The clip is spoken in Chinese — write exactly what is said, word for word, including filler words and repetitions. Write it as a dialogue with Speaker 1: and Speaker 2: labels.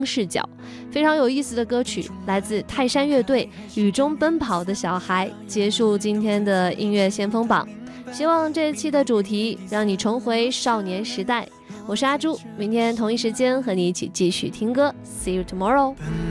Speaker 1: 视角，非常有意思的歌曲，来自泰山乐队《雨中奔跑的小孩》，结束今天的音乐先锋榜。希望这一期的主题让你重回少年时代。我是阿朱，明天同一时间和你一起继续听歌。See you tomorrow。